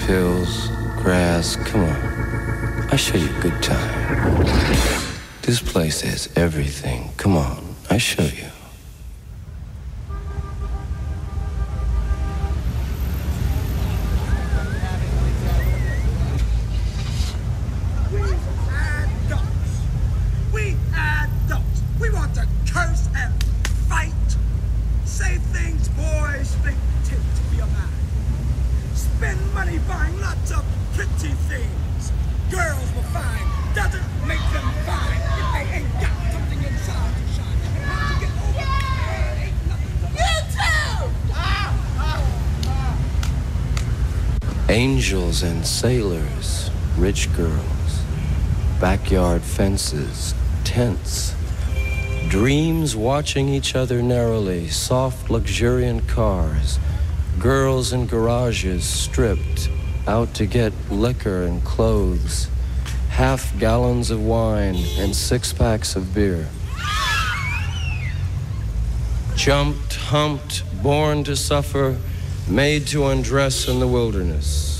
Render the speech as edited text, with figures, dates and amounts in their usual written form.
pills, grass, come on. I show you a good time. This place has everything. Come on, I show you. Angels and sailors, rich girls, backyard fences, tents, dreams watching each other narrowly, soft, luxuriant cars, girls in garages stripped, out to get liquor and clothes, half gallons of wine and 6-packs of beer. Jumped, humped, born to suffer, made to undress in the wilderness.